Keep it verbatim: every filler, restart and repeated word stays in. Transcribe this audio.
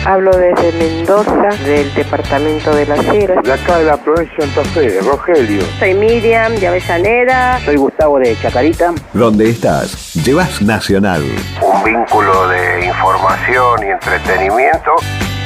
Hablo desde Mendoza, del departamento de Las Heras. De acá de la provincia de Santa Fe, Rogelio. Soy Miriam de Avellaneda. Soy Gustavo de Chacarita. ¿Dónde estás? Llevas Nacional. Un vínculo de información y entretenimiento